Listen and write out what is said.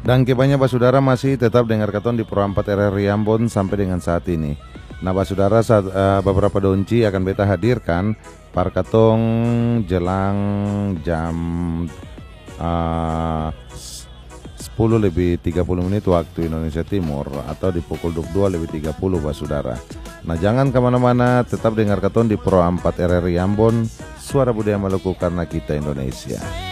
Dan kebanyakan basudara masih tetap dengar katon di Pro 4 RRI Ambon sampai dengan saat ini. Nah basudara saat beberapa donci akan beta hadirkan par katong jelang jam 10 lebih 30 menit waktu Indonesia Timur atau di pukul 22 lebih 30 basudara. Nah jangan kemana-mana, tetap dengar katon di Pro 4 RRI Ambon, suara budaya Maluku karena kita Indonesia.